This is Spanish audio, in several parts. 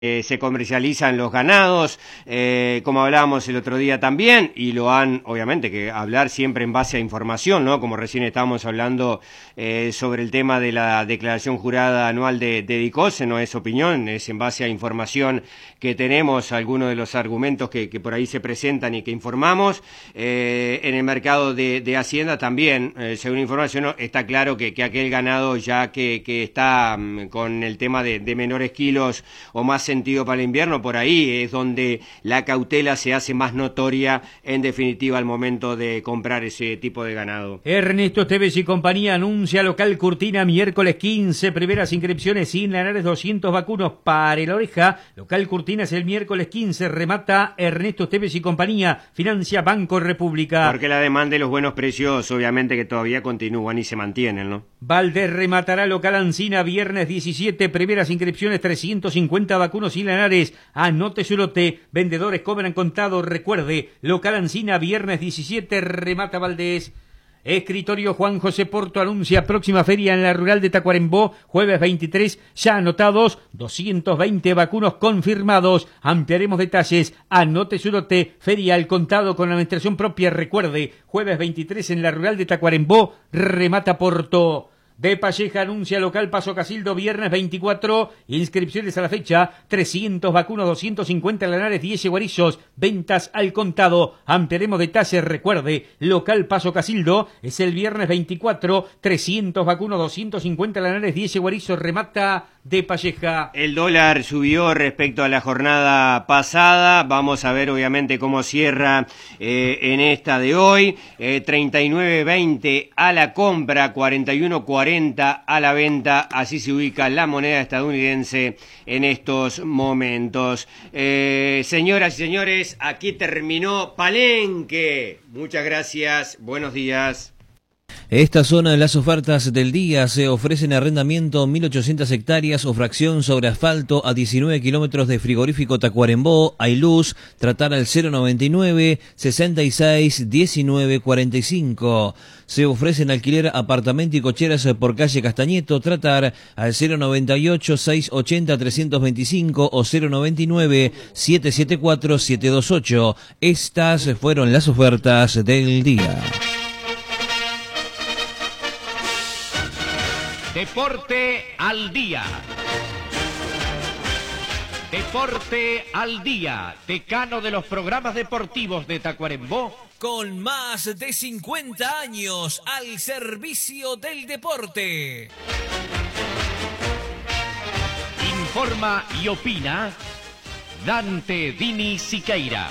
se comercializan los ganados, como hablábamos el otro día también, y lo han, obviamente, que hablar siempre en base a información, ¿no? Como recién estábamos hablando sobre el tema de la declaración jurada anual de DICOSE, no es opinión, es en base a información que tenemos, algunos de los argumentos que por ahí se presentan y que informamos. En el mercado de Hacienda también, según información, está claro que aquel ganado ya que está con el tema de menores kilos o más sentido para el invierno, por ahí es donde la cautela se hace más notoria, en definitiva, al momento de comprar ese tipo de ganado. Ernesto Esteves y compañía anuncia local Curtina miércoles 15, primeras inscripciones sin Lanares 200 vacunos para la oreja. Local Curtina es el miércoles 15, remata Ernesto Esteves y compañía, financia Banco República. Porque la demanda y los buenos precios obviamente que todavía continúan y se mantienen, ¿no? Valdés rematará local Ancina viernes 17, primeras inscripciones 350 vacunos y Lanares, anote su lote, vendedores cobran contado, recuerde, local Ancina viernes 17, remata Valdés. Escritorio Juan José Porto anuncia próxima feria en la rural de Tacuarembó, jueves 23, ya anotados, 220 vacunos confirmados, ampliaremos detalles, anote su lote, feria al contado con administración propia, recuerde, jueves 23 en la rural de Tacuarembó, remata Porto. De Palleja anuncia local Paso Casildo viernes 24, inscripciones a la fecha, 300 vacunos, 250 Lanares, 10 guarillos, ventas al contado, ampliaremos detalles, recuerde, local Paso Casildo, es el viernes 24, 300 vacunos, 250 Lanares, 10 guarillos, remata De Palleja. El dólar subió respecto a la jornada pasada, vamos a ver obviamente cómo cierra en esta de hoy, 39.20 a la compra, 41.40 a la venta, así se ubica la moneda estadounidense en estos momentos. Señoras y señores, aquí terminó Palenque. Muchas gracias, buenos días. Esta zona de las ofertas del día se ofrecen arrendamiento 1.800 hectáreas o fracción sobre asfalto a 19 kilómetros de frigorífico Tacuarembó, hay luz, tratar al 099 66 19 45. Se ofrecen alquiler apartamento y cocheras por calle Castañeto, tratar al 098 680 325 o 099 774 728. Estas fueron las ofertas del día. Deporte al día. Deporte al día, decano de los programas deportivos de Tacuarembó. Con más de 50 años al servicio del deporte. Informa y opina Dante Dini Siqueira.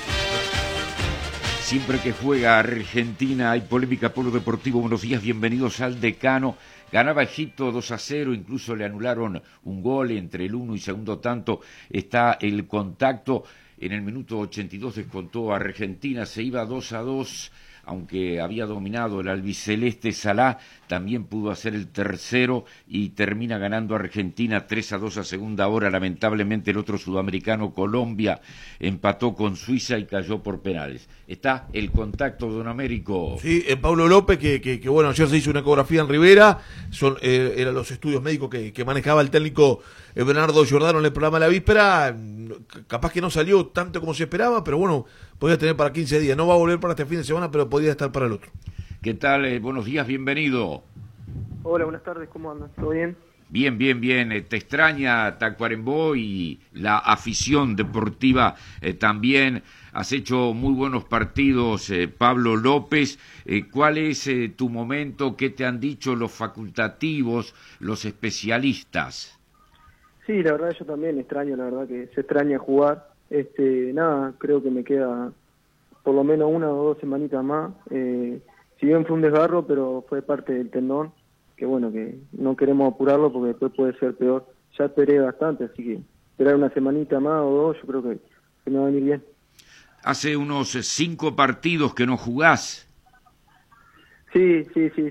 Siempre que juega Argentina hay polémica por lo deportivo. Buenos días, bienvenidos al decano. Ganaba Egipto 2-0, incluso le anularon un gol entre el 1 y segundo tanto. Está el contacto, en el minuto 82 descontó Argentina, se iba 2-2, aunque había dominado el albiceleste. Salah también pudo hacer el tercero y termina ganando Argentina 3-2 a segunda hora. Lamentablemente el otro sudamericano, Colombia, empató con Suiza y cayó por penales. Está el contacto, don Américo. Sí, Pablo López, que bueno, ayer se hizo una ecografía en Rivera, eran los estudios médicos que manejaba el técnico Bernardo Giordano en el programa de la víspera. Capaz que no salió tanto como se esperaba, pero bueno, podía tener para 15 días. No va a volver para este fin de semana, pero podía estar para el otro. ¿Qué tal? Buenos días, bienvenido. Hola, buenas tardes, ¿cómo andas? ¿Todo bien? Bien, bien, bien. Te extraña Tacuarembó y la afición deportiva también. Has hecho muy buenos partidos, Pablo López. ¿Cuál es tu momento? ¿Qué te han dicho los facultativos, los especialistas? Sí, la verdad yo también extraño, la verdad que se extraña jugar. Nada, creo que me queda por lo menos 1 o 2 semanitas más. Si bien fue un desgarro, pero fue parte del tendón, que bueno, que no queremos apurarlo porque después puede ser peor. Ya esperé bastante, así que esperar 1 semanita más o 2, yo creo que me va a venir bien. Hace unos 5 partidos que no jugás. Sí.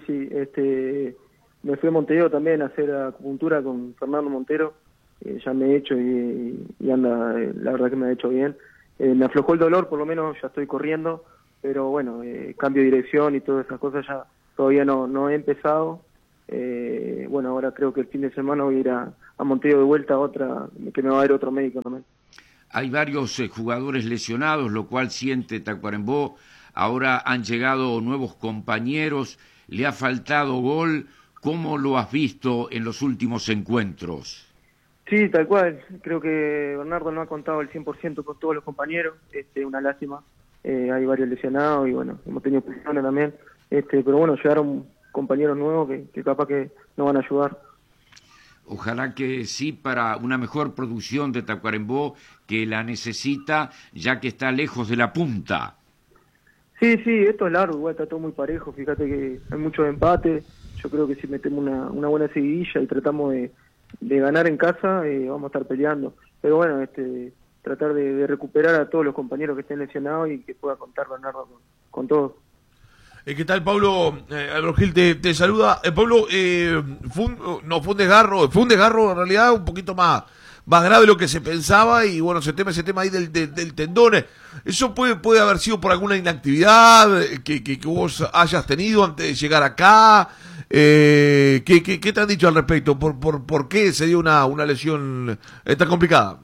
Me fui a Montevideo también a hacer acupuntura con Fernando Montero. Ya me he hecho y anda, la verdad que me ha hecho bien. Me aflojó el dolor, por lo menos ya estoy corriendo, pero bueno, cambio de dirección y todas esas cosas ya todavía no he empezado. Bueno, ahora creo que el fin de semana voy a ir a a Montevideo de vuelta que me va a ver otro médico también. Hay varios jugadores lesionados, lo cual siente Tacuarembó. Ahora han llegado nuevos compañeros, le ha faltado gol. ¿Cómo lo has visto en los últimos encuentros? Sí, tal cual. Creo que Bernardo no ha contado el 100% con todos los compañeros. Una lástima. Hay varios lesionados y bueno, hemos tenido presiones también. Pero bueno, llegaron compañeros nuevos que capaz que nos van a ayudar. Ojalá que sí, para una mejor producción de Tacuarembó, que la necesita, ya que está lejos de la punta. Sí, esto es largo, igual está todo muy parejo. Fíjate que hay muchos empates. Yo creo que si metemos una buena seguidilla y tratamos de ganar en casa, vamos a estar peleando. Pero bueno, tratar de recuperar a todos los compañeros que estén lesionados y que pueda contar Bernardo con todos. ¿Qué tal, Pablo? Álvaro Gil te saluda. Pablo, fue un desgarro en realidad un poquito más grave de lo que se pensaba y bueno, ese tema ahí del tendón. ¿Eso puede haber sido por alguna inactividad que vos hayas tenido antes de llegar acá? ¿Qué te han dicho al respecto? ¿Por qué se dio una lesión tan complicada?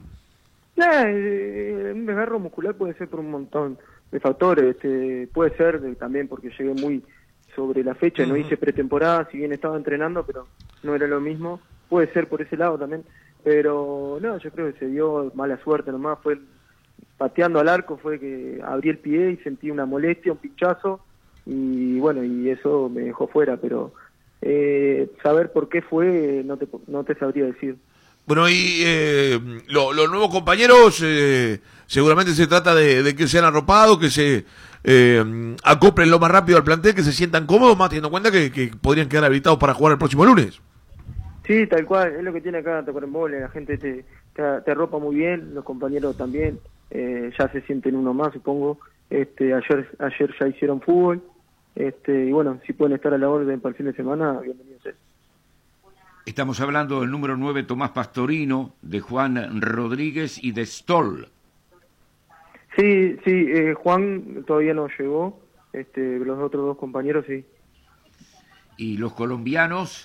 Un desgarro muscular puede ser por un montón de factores. Puede ser también porque llegué muy sobre la fecha, no hice pretemporada, si bien estaba entrenando, pero no era lo mismo. Puede ser por ese lado también, pero no, yo creo que se dio mala suerte nomás. Fue pateando al arco, fue que abrí el pie y sentí una molestia, un pinchazo, y bueno, y eso me dejó fuera, pero saber por qué fue no te sabría decir. Bueno, y los nuevos compañeros, seguramente se trata de que sean arropados, que se acoplen lo más rápido al plantel, que se sientan cómodos, más teniendo en cuenta que podrían quedar habilitados para jugar el próximo lunes. Sí, tal cual, es lo que tiene acá Tacuarembó, la gente te arropa muy bien, los compañeros también, ya se sienten uno más, supongo. Ayer ya hicieron fútbol, y bueno, si pueden estar a la orden para el fin de semana, bienvenidos sea. Estamos hablando del número 9, Tomás Pastorino, de Juan Rodríguez y de Stoll. Sí, Juan todavía no llegó, los otros dos compañeros sí. ¿Y los colombianos?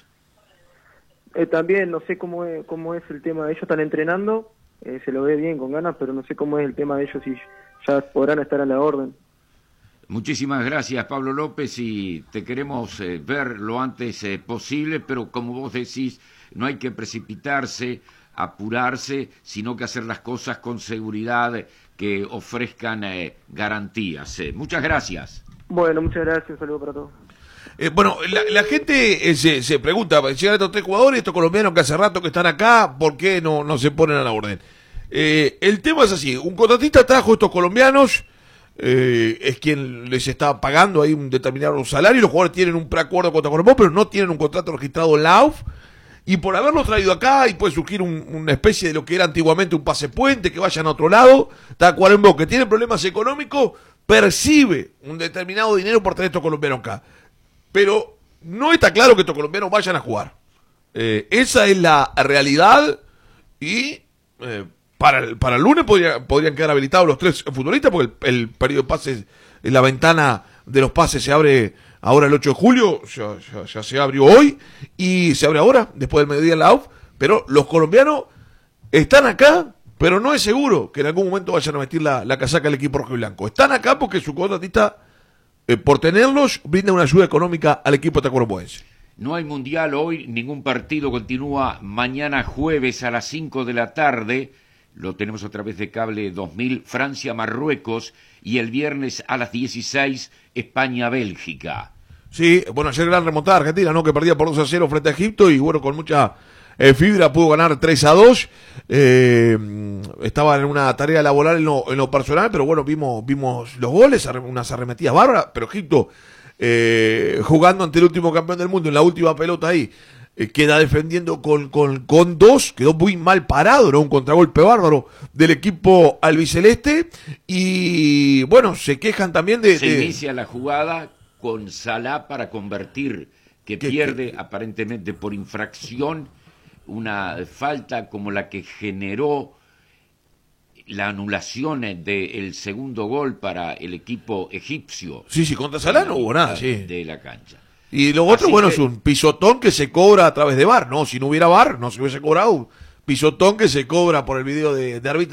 También no sé cómo es el tema de ellos, están entrenando, se lo ve bien, con ganas, pero no sé cómo es el tema de ellos, si ya podrán estar a la orden. Muchísimas gracias, Pablo López, y te queremos ver lo antes posible, pero como vos decís, no hay que precipitarse, apurarse, sino que hacer las cosas con seguridad, que ofrezcan garantías. Muchas gracias. Bueno, muchas gracias, un saludo para todos. Bueno, la gente se pregunta, llegan estos tres jugadores, estos colombianos que hace rato que están acá, ¿por qué no se ponen a la orden? El tema es así, un contratista trajo estos colombianos, es quien les está pagando ahí un determinado salario, los jugadores tienen un preacuerdo con Tacuarembó, pero no tienen un contrato registrado en la AUF, y por haberlos traído acá, y puede surgir una especie de lo que era antiguamente un pase puente, que vayan a otro lado, Tacuarembó, que tiene problemas económicos, percibe un determinado dinero por tener estos colombianos acá. Pero no está claro que estos colombianos vayan a jugar. Esa es la realidad y para el lunes podrían quedar habilitados los tres futbolistas porque el periodo de pases, la ventana de los pases se abre ahora el 8 de julio, ya se abrió hoy y se abre ahora, después del mediodía en la AUF, pero los colombianos están acá, pero no es seguro que en algún momento vayan a vestir la casaca del equipo rojo y blanco. Están acá porque su contratista, por tenerlos, brinda una ayuda económica al equipo tacuarembóense. No hay mundial hoy, ningún partido continúa mañana jueves a las 5 de la tarde. Lo tenemos a través de Cable 2000, Francia-Marruecos, y el viernes a las 16, España-Bélgica. Sí, bueno, ayer gran remontada Argentina, ¿no? Que perdía por 2-0 frente a Egipto y bueno, con mucha fibra pudo ganar 3-2. Estaba en una tarea laboral en lo personal, pero bueno, vimos los goles, unas arremetidas bárbaras, pero Egipto jugando ante el último campeón del mundo en la última pelota ahí, queda defendiendo con dos, quedó muy mal parado, ¿no? Un contragolpe bárbaro del equipo albiceleste y bueno, se quejan también se inicia la jugada con Salah para convertir, que pierde aparentemente por infracción una falta como la que generó la anulación del segundo gol para el equipo egipcio. Sí, contra Salah no hubo nada, sí. De la cancha. Y lo otro, Así bueno, que- es un pisotón que se cobra a través de VAR, ¿no? Si no hubiera VAR, no se hubiese cobrado. Pisotón que se cobra por el video de árbitro.